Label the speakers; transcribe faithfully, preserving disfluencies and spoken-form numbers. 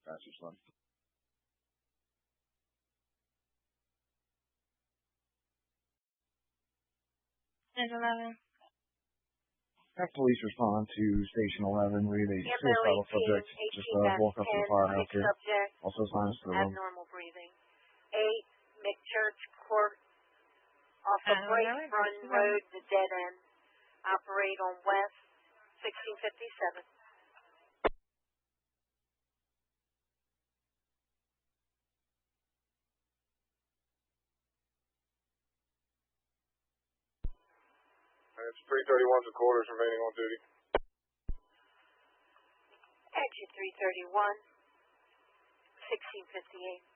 Speaker 1: passage left.
Speaker 2: ten eleven.
Speaker 1: Have police respond to Station eleven, where the suicidal subject just uh, woke up from fire after. Also signs for the room.
Speaker 3: Abnormal breathing. eight, McChurch Court, off of Great Run Road, the dead end. Operate on West, sixteen fifty-seven.
Speaker 4: It's three thirty-one and quarters remaining on duty.
Speaker 3: Exit three thirty-one, sixteen fifty-eight.